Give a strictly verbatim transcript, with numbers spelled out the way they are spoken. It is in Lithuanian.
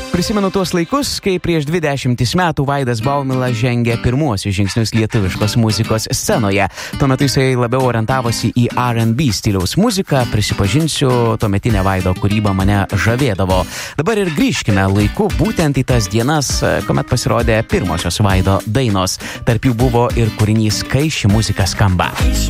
Prisimenu tuos laikus, kai prieš dvidešimtis metų Vaidas Baumila žengė pirmuosius žingsnius lietuviškos muzikos scenoje. Tuo metu jisai labiau orientavosi į R and B stiliaus muziką, prisipažinsiu, tuometinė Vaido kūryba mane žavėdavo. Dabar ir grįžkime laiku būtent į tas dienas, kuomet pasirodė pirmosios Vaido dainos. Tarp jų buvo ir kūrinys Kai ši muzika skamba.